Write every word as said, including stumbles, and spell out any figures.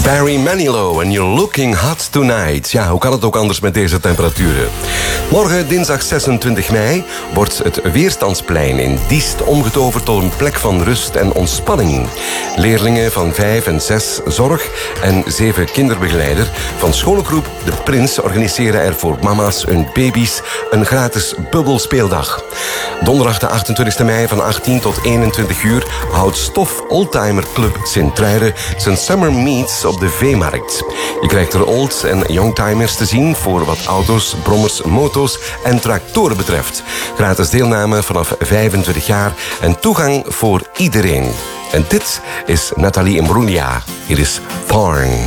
Barry Manilow en You're Looking Hot Tonight. Ja, hoe kan het ook anders met deze temperaturen? Morgen, dinsdag zesentwintig mei, wordt het Weerstandsplein in Diest omgetoverd tot een plek van rust en ontspanning. Leerlingen van vijf en zes zorg en zeven kinderbegeleider van scholengroep De Prins organiseren er voor mama's en baby's een gratis bubbelspeeldag. Donderdag de achtentwintigste mei van achttien tot eenentwintig uur houdt Stof Oldtimer Club Sint-Truiden zijn Summer Meets op de Veemarkt. Je krijgt er old- en youngtimers te zien voor wat auto's, brommers, moto's en tractoren betreft. Gratis deelname vanaf vijfentwintig jaar en toegang voor iedereen. En dit is Nathalie Imbruglia. Hier is Thorn.